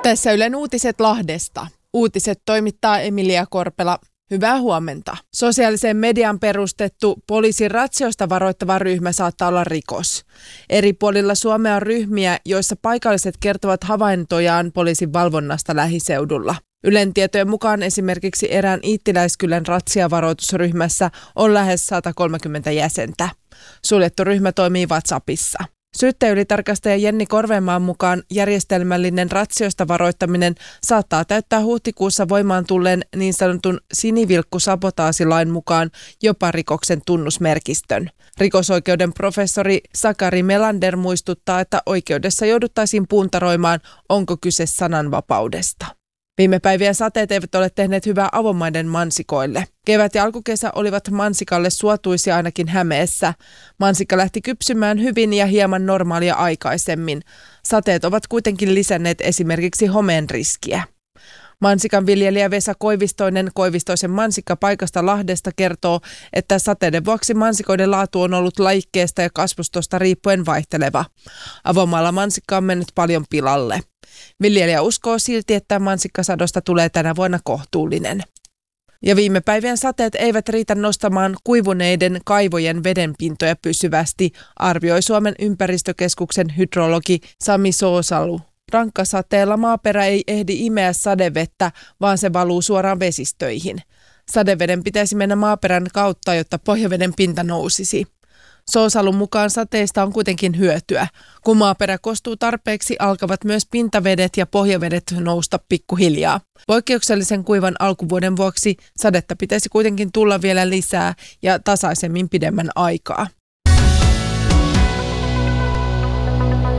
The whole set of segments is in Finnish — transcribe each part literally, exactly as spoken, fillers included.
Tässä Ylen uutiset Lahdesta. Uutiset toimittaa Emilia Korpela. Hyvää huomenta. Sosiaaliseen median perustettu poliisin ratsioista varoittava ryhmä saattaa olla rikos. Eri puolilla Suomea on ryhmiä, joissa paikalliset kertovat havaintojaan poliisin valvonnasta lähiseudulla. Ylen tietojen mukaan esimerkiksi erään Iittiläiskylän ratsiavaroitusryhmässä on lähes sata kolmekymmentä jäsentä. Suljettu ryhmä toimii WhatsAppissa. Syyttäjäylitarkastaja Jenni Korvenmaan mukaan järjestelmällinen ratsioista varoittaminen saattaa täyttää huhtikuussa voimaan tulleen niin sanotun sinivilkkusabotaasilain mukaan jopa rikoksen tunnusmerkistön. Rikosoikeuden professori Sakari Melander muistuttaa, että oikeudessa jouduttaisiin puntaroimaan, onko kyse sananvapaudesta. Viime päivien sateet eivät ole tehneet hyvää avomaiden mansikoille. Kevät ja alkukesä olivat mansikalle suotuisia ainakin Hämeessä. Mansikka lähti kypsymään hyvin ja hieman normaalia aikaisemmin. Sateet ovat kuitenkin lisänneet esimerkiksi homeen riskiä. Mansikan viljelijä Vesa Koivistoinen Koivistoisen mansikkapaikasta Lahdesta kertoo, että sateiden vuoksi mansikoiden laatu on ollut lajikkeesta ja kasvustosta riippuen vaihteleva. Avomaalla mansikka on mennyt paljon pilalle. Viljelijä uskoo silti, että mansikkasadosta tulee tänä vuonna kohtuullinen. Ja viime päivien sateet eivät riitä nostamaan kuivuneiden kaivojen vedenpintoja pysyvästi, arvioi Suomen ympäristökeskuksen hydrologi Sami Soosalu. Rankkasateella maaperä ei ehdi imeä sadevettä, vaan se valuu suoraan vesistöihin. Sadeveden pitäisi mennä maaperän kautta, jotta pohjaveden pinta nousisi. Soosalun mukaan sateista on kuitenkin hyötyä. Kun maaperä kostuu tarpeeksi, alkavat myös pintavedet ja pohjavedet nousta pikkuhiljaa. Poikkeuksellisen kuivan alkuvuoden vuoksi sadetta pitäisi kuitenkin tulla vielä lisää ja tasaisemmin pidemmän aikaa.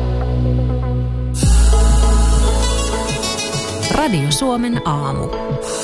Radio Suomen aamu.